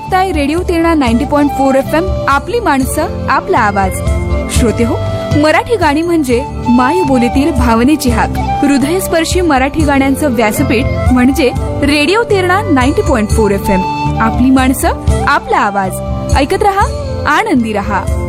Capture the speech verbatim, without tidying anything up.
ऐकताय radio Terna ninety point four F M, आपली माणसं आपला आवाज. श्रोते हो, मराठी गाणी म्हणजे मायबोलीतील भावनेची हाक. हृदयस्पर्शी मराठी गाण्यांचं व्यासपीठ म्हणजे radio Terna ninety point four F M, आपली माणसं आपला आवाज. ऐकत रहा, आनंदी रहा.